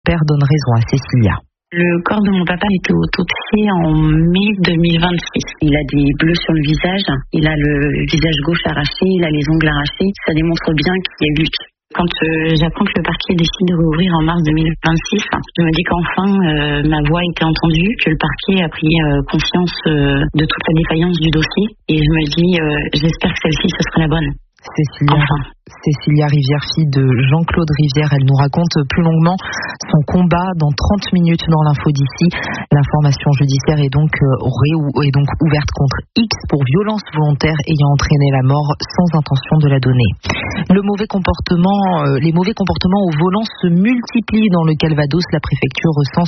père donne raison à Cécilia. Le corps de mon papa a été autopsié en mai 2026. Il a des bleus sur le visage, il a le visage gauche arraché, il a les ongles arrachés. Ça démontre bien qu'il y a lutte. Quand j'apprends que le parquet décide de rouvrir en mars 2026, je me dis qu'enfin ma voix a été entendue, que le parquet a pris conscience de toute la défaillance du dossier. Et je me dis, j'espère que celle-ci, ce sera la bonne. Cécilia Rivière, fille de Jean-Claude Rivière, elle nous raconte plus longuement son combat dans 30 minutes dans l'info d'ici. L'information judiciaire est donc ouverte contre X pour violence volontaire ayant entraîné la mort sans intention de la donner. Les mauvais comportements au volant se multiplient dans le Calvados. La préfecture recense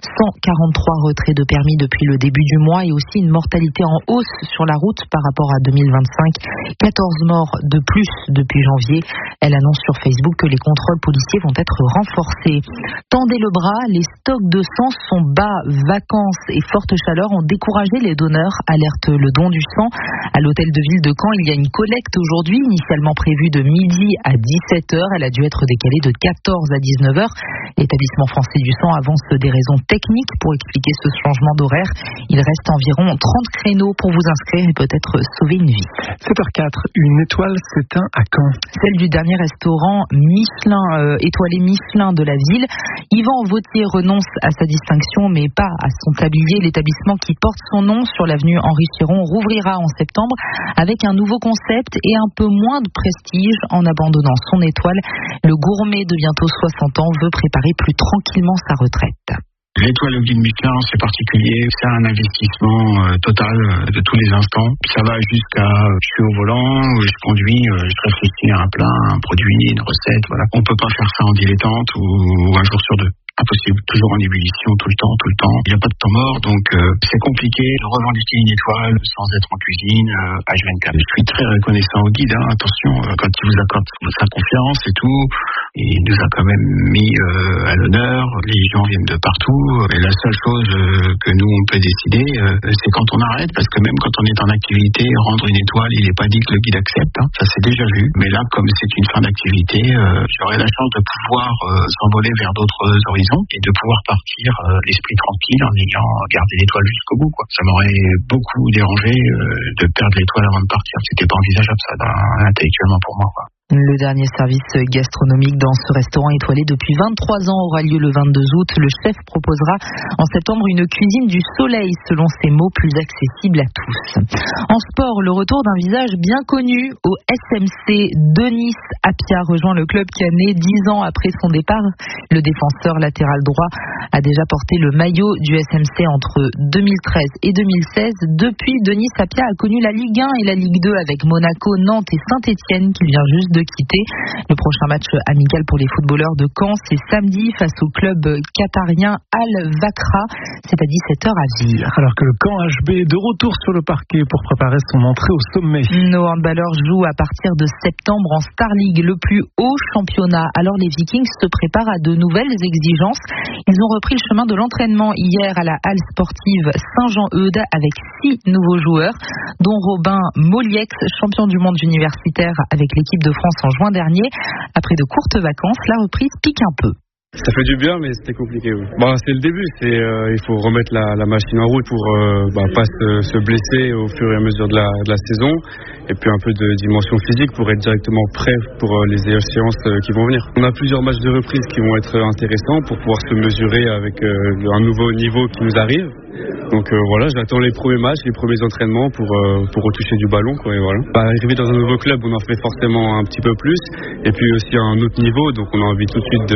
143 retraits de permis depuis le début du mois et aussi une mortalité en hausse sur la route par rapport à 2025. 14 morts de plus depuis janvier. Elle annonce sur Facebook que les contrôles policiers vont être renforcés. Tendez le bras, les stocks de sang sont bas. Vacances et forte chaleur ont découragé les donneurs, alerte le don du sang. À l'hôtel de ville de Caen, il y a une collecte aujourd'hui, initialement prévue de midi à 17h. Elle a dû être décalée de 14 à 19h. L'établissement français du sang avance des raisons techniques pour expliquer ce changement d'horaire. Il reste environ 30 créneaux pour vous inscrire et peut-être sauver une vie. 7h04, une étoile s'éteint à Caen. Celle du dernier restaurant Michelin, étoilé Michelin de la ville. Yvan Vautier renonce à sa distinction, mais pas à son tablier. L'établissement qui porte son nom sur l'avenue Henri Chiron rouvrira en septembre avec un nouveau concept et un peu moins de prestige en abandonnant son étoile. Le gourmet de bientôt 60 ans veut préparer plus tranquillement sa retraite. L'étoile au guide Michelin, c'est particulier, c'est un investissement total de tous les instants. Ça va jusqu'à, je suis au volant, je conduis, je réfléchis à un plat, un produit, une recette, voilà. On peut pas faire ça en dilettante ou un jour sur deux. Impossible, toujours en ébullition, tout le temps. Il n'y a pas de temps mort, donc c'est compliqué de revendiquer une étoile sans être en cuisine, H24. Je suis très reconnaissant au guide, attention, quand il vous accorde sa confiance et tout, il nous a quand même mis à l'honneur, les gens viennent de partout, et la seule chose que nous on peut décider, c'est quand on arrête, parce que même quand on est en activité, rendre une étoile, il n'est pas dit que le guide accepte, ça c'est déjà vu, mais là comme c'est une fin d'activité, j'aurai la chance de pouvoir s'envoler vers d'autres horizons et de pouvoir partir l'esprit tranquille en ayant gardé l'étoile jusqu'au bout, quoi. Ça m'aurait beaucoup dérangé de perdre l'étoile avant de partir. C'était pas envisageable ça, intellectuellement pour moi, quoi. Le dernier service gastronomique dans ce restaurant étoilé depuis 23 ans aura lieu le 22 août. Le chef proposera en septembre une cuisine du soleil, selon ses mots, plus accessible à tous. En sport, le retour d'un visage bien connu au SMC. Denis Appia rejoint le club canet 10 ans après son départ. Le défenseur latéral droit a déjà porté le maillot du SMC entre 2013 et 2016. Depuis, Denis Appia a connu la Ligue 1 et la Ligue 2 avec Monaco, Nantes et Saint-Etienne qu'il vient juste de quitter. Le prochain match amical pour les footballeurs de Caen, c'est samedi face au club qatarien Al-Vakra. C'est à 17h à Vire. Alors que le Caen HB est de retour sur le parquet pour préparer son entrée au sommet. Nos handballeurs jouent à partir de septembre en Star League, le plus haut championnat. Alors les Vikings se préparent à de nouvelles exigences. Ils ont repris le chemin de l'entraînement hier à la halle sportive Saint-Jean-Eudes avec 6 nouveaux joueurs, dont Robin Moliex, champion du monde universitaire avec l'équipe de France en juin dernier. Après de courtes vacances, la reprise pique un peu. Ça fait du bien, mais c'était compliqué. Oui. C'est le début. Il faut remettre la machine en route pour pas se blesser au fur et à mesure de la saison. Et puis un peu de dimension physique pour être directement prêt pour les échéances qui vont venir. On a plusieurs matchs de reprise qui vont être intéressants pour pouvoir se mesurer avec un nouveau niveau qui nous arrive. Donc voilà, j'attends les premiers matchs, les premiers entraînements pour retoucher du ballon, quoi, et voilà. Arriver dans un nouveau club, on en fait forcément un petit peu plus, et puis aussi à un autre niveau, donc on a envie tout de suite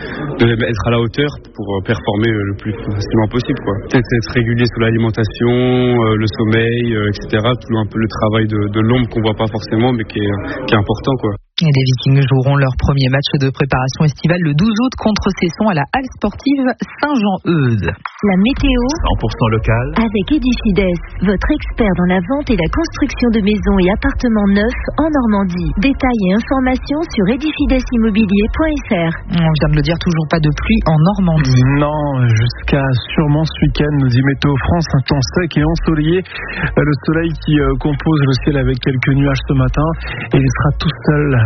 de être à la hauteur pour performer le plus facilement possible, quoi. Peut-être être régulier sur l'alimentation, le sommeil, etc. Tout un peu le travail de l'ombre qu'on voit pas forcément, mais qui est important, quoi. Et les Vikings joueront leur premier match de préparation estivale le 12 août contre Cesson à la halle sportive Saint-Jean-Eudes. La météo 100% local avec Edifides, votre expert dans la vente et la construction de maisons et appartements neufs en Normandie. Détails et informations sur edifidesimmobilier.fr. On vient de le dire, toujours pas de pluie en Normandie. Non, jusqu'à sûrement ce week-end, nous dit Météo France, un temps sec et ensoleillé. Le soleil qui compose le ciel avec quelques nuages ce matin, et il sera tout seul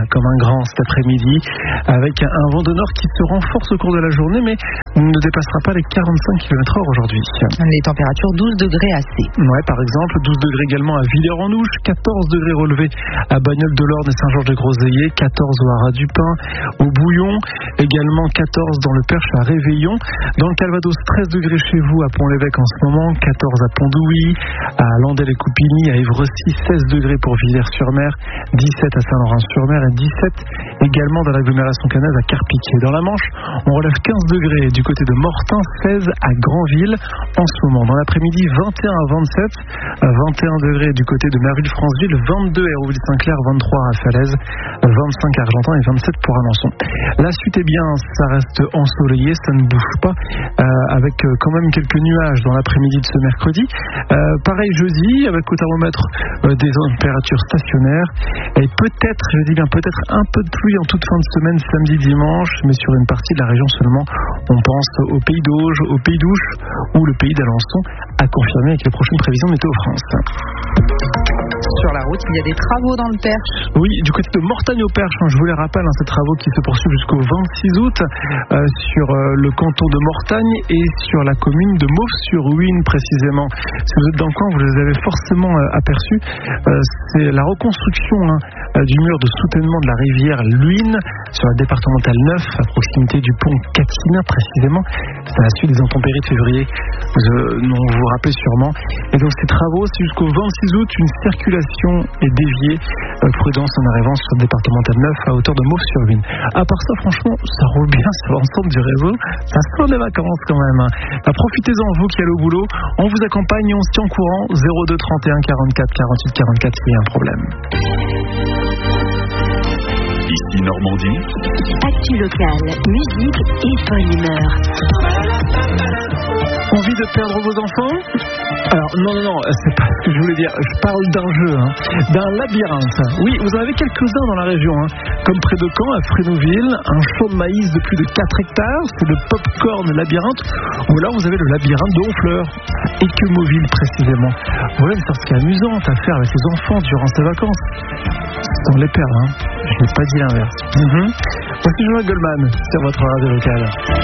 comme un grand cet après-midi, avec un vent de nord qui se renforce au cours de la journée, mais ne dépassera pas les 45 km/h aujourd'hui. Les températures 12 degrés AC. Ouais, par exemple, 12 degrés également à Villers-en-Ouche, 14 degrés relevés à Bagnols-de-l'Orne et Saint-Georges-de-Groseilliers, 14 au Haras-du-Pin, au Bouillon, également 14 dans le Perche à Réveillon. Dans le Calvados, 13 degrés chez vous à Pont-l'Évêque en ce moment, 14 à Pont-d'Ouilly, à Landel et Coupigny, à Évrecy, 16 degrés pour Villers-sur-Mer, 17 à Saint-Laurent-sur-Mer et 17 également dans l'agglomération caennaise à Carpic. Et dans la Manche, on relève 15 degrés du côté de Mortain, 16 à Granville en ce moment. Dans l'après-midi, 21 à 27, 21 degrés du côté de Merville-Franceville, 22 à Hérouville-Saint-Clair, 23 à Falaise, 25 à Argentan et 27 pour Alençon. La suite, eh bien, ça reste ensoleillé, ça ne bouge pas, avec quand même quelques nuages dans l'après-midi de ce mercredi. Pareil jeudi, avec au thermomètre des températures stationnaires et peut-être, je dis bien peut-être, un peu de pluie en toute fin de semaine, samedi, dimanche, mais sur une partie de la région seulement. On pense au Pays d'Auge, au Pays d'Ouche ou le Pays d'Alençon, à confirmer avec les prochaines prévisions Météo France. Sur la route, il y a des travaux dans le Perche. Oui, du côté de Mortagne au Perche, je vous les rappelle, ces travaux qui se poursuivent jusqu'au 26 août sur le canton de Mortagne et sur la commune de Mauves-sur-Huine précisément. Si vous êtes dans le coin, vous les avez forcément aperçus. C'est la reconstruction du mur de soutènement de la rivière Luyne sur la départementale 9 à proximité du pont Catina précisément. C'est à la suite des intempéries de février, vous vous rappelez sûrement. Et donc ces travaux, c'est jusqu'au 26 août, une circulation est déviée. Prudence en arrivant sur le départemental 9 à hauteur de Mauves-sur-Huine. À part ça, franchement, ça roule bien sur l'ensemble du réseau. Ça sent les vacances quand même. Profitez-en, vous qui allez au boulot. On vous accompagne et on se tient au courant. 02 31 44 48 44 s'il y a un problème. Ici Normandie. Actu locale, musique et bonne humeur. Envie de perdre vos enfants ? Alors non, c'est pas ce que je voulais dire. Je parle d'un jeu, d'un labyrinthe. Oui, vous en avez quelques-uns dans la région, comme près de Caen, à Frénouville, un champ de maïs de plus de 4 hectares, c'est le Popcorn Labyrinthe, ou alors vous avez le labyrinthe de Honfleur, Équemoville précisément. Voilà une sorte amusante à faire avec les enfants durant ces vacances. Sans les perdre, je n'ai pas dit l'inverse. Voici Joël Goldman sur votre radio locale.